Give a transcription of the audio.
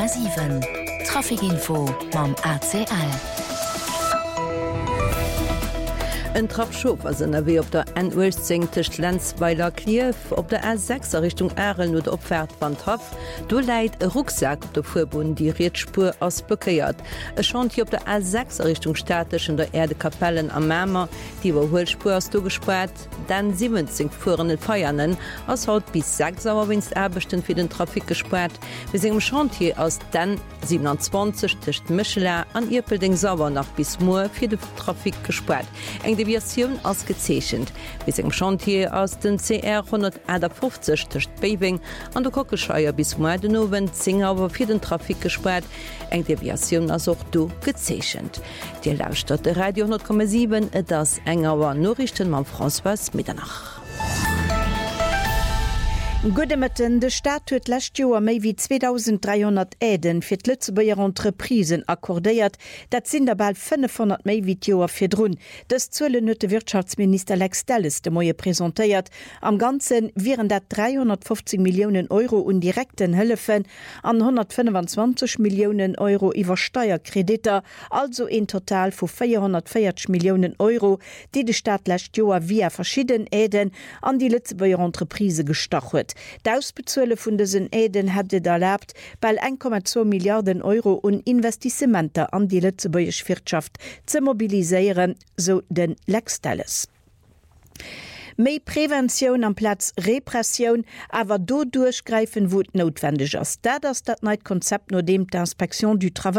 100,7 Trafikinfo mam ACL. Ein Trabschof as wie op der N-Westing techt Lenzweiler Klief, op der R6 Richtung Ären oder opfährt van Hof, do leit e Rucksack op der Furbund die Rietspur ass bekeiert. Es schont hier op der R6 Richtung Städtech in der Erdekapellen am Mämer, die wo Hohlspur as du gesperrt, dann 17 fuhrenden Feiernen ass haut bis 6 Sauer winst erbechten fir den Trafik gesperrt. Wir segem Chantier aus den 27 techt Micheler an Irpelding sauer nach bis Moor fir de Trafik gesperrt. Eng Deviation ausgezeechchend. Bis eng Chantier aus den CR 150 töcht Beving an der Kockescheier bis Moerdenowen Zingauwer fir den Trafik gesperrt. Eng Deviation as auch du gezeechchend. Di Lausstadt der Radio 10,7 et das engerwer Norrichten ma François Mitternach. Gudemeten de Staat huet lächt Joer méi wie 2300 Äden fir d Lützebauer Entreprisen akkordéiert, dat sinn der bald 500 méi wie Joer fir Drun. Das zuele nëtte Wirtschaftsminister Lex Dalles de Moie präsentéiert. Am ganzen wären dat 350 Millionen Euro undirekten Hëllefen an 125 Millionen Euro iwwer Steuerkrediter, also en Total vu 440 Millionen Euro, die de Staat lächt Joer via verschieden Äden an die Lützebauer Entreprise gestachelt. D'ausbezuele vun dessen Äden hätte erlaubt, bei 1,2 Milliarden Euro und Investissementer an die Lützebauische Wirtschaft zu mobilisieren, so den Lex Dalles. Mei Prävention am Platz Repression, aber do durchgreifen wo notwendig ist. Da das Neid Konzept nur dem der Inspektion du Travail